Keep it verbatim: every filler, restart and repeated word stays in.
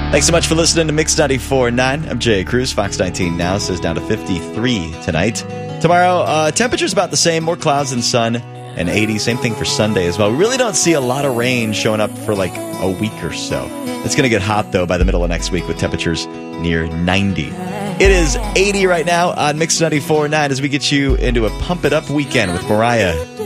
Thanks so much for listening to Mix ninety-four point nine. I'm Jay Cruz. Fox nineteen now says down to fifty-three tonight. Tomorrow, uh, temperature's about the same, more clouds than sun, and eighty. Same thing for Sunday as well. We really don't see a lot of rain showing up for like a week or so. It's going to get hot, though, by the middle of next week with temperatures near ninety. It is eighty right now on Mix ninety-four point nine as we get you into a Pump It Up weekend with Mariah.